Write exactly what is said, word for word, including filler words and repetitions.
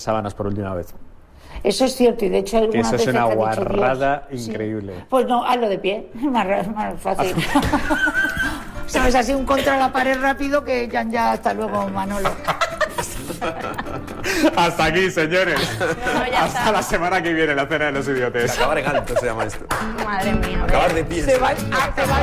sábanas por última vez. Eso es cierto, y de hecho algunas que eso es veces una te ha dicho guarrada Dios. increíble. Sí. Pues no, hazlo de pie, más, más fácil. Sabes, así un contra la pared rápido que ya, ya hasta luego, Manolo. Hasta aquí, señores. No, ya Hasta está. la semana que viene, la cena de los idiotes. Acabar en alto se llama esto. Madre mía. Acabar de pie. Se va, ah, se va